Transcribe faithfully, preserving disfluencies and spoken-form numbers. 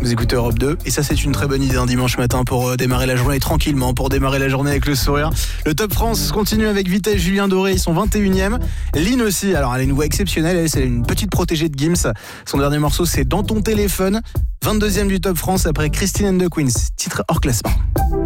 Vous écoutez Europe deux et ça c'est une très bonne idée un dimanche matin pour euh, démarrer la journée tranquillement, pour démarrer la journée avec le sourire. Le Top France continue avec Vitesse, Julien Doré, ils sont vingt et unième. Lynn aussi, alors elle a une voix exceptionnelle, elle, c'est une petite protégée de Gims. Son dernier morceau c'est Dans ton téléphone. vingt-deuxième du Top France après Christine and the Queens, titre hors classement.